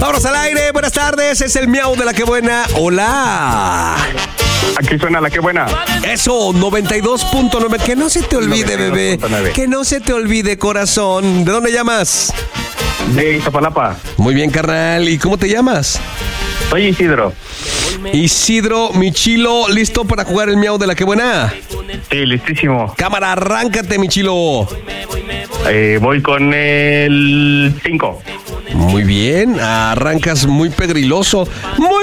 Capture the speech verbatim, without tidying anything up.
Vámonos al aire, buenas tardes, es el miau de la que buena. Hola. Aquí suena la que buena. Eso, noventa y dos punto nueve. Que no se te olvide, bebé. Que no se te olvide, corazón. ¿De dónde llamas? De Iztapalapa. Muy bien, carnal. ¿Y cómo te llamas? Soy Isidro. Isidro, mi chilo, ¿listo para jugar el miau de la que buena? Sí, listísimo. Cámara, arráncate, mi chilo. Eh, voy con el cinco. Muy bien, arrancas muy pegriloso. Muy